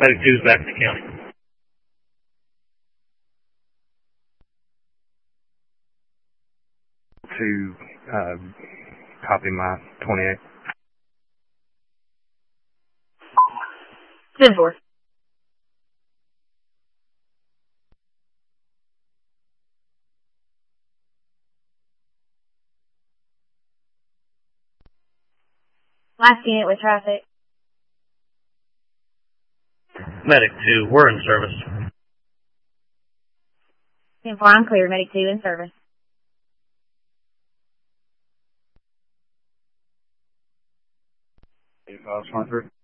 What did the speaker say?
Medic 2's back in the county. To copy my 28. 10-4. Last unit with traffic. Medic 2, we're in service. 10-4, I'm clear. Medic 2 in service. Files 23.